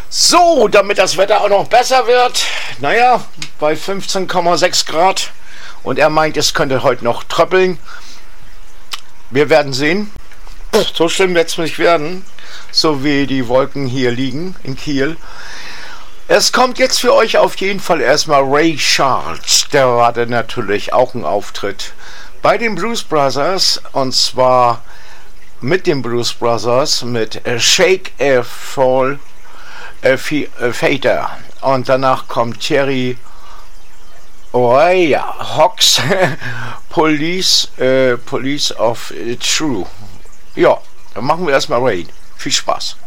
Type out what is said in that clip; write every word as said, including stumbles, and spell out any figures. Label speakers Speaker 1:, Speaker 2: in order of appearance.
Speaker 1: So, damit das Wetter auch noch besser wird, naja, bei fünfzehn Komma sechs Grad und er meint, es könnte heute noch tröppeln. Wir werden sehen. So schlimm wird es nicht werden, so wie die Wolken hier liegen in Kiel. Es kommt jetzt für euch auf jeden Fall erstmal Ray Charles. Der hatte natürlich auch einen Auftritt bei den Blues Brothers und zwar mit den Blues Brothers mit Shake a Fall a Fader. Und danach kommt Thierry Oreille Hawks Police, äh, Police of True. Ja, dann machen wir erstmal Rain. Viel Spaß.